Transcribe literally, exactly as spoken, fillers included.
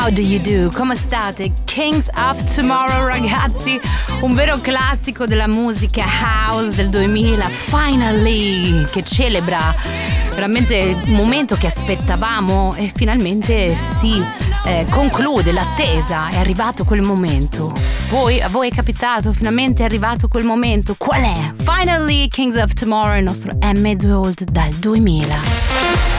How Do You Do? Come state? Kings of Tomorrow, ragazzi, un vero classico della musica house del duemila, Finally, che celebra veramente un momento che aspettavamo e finalmente si eh, conclude l'attesa, è arrivato quel momento. Voi, a voi è capitato? Finalmente è arrivato quel momento? Qual è? Finally, Kings of Tomorrow, il nostro M due Old dal duemila.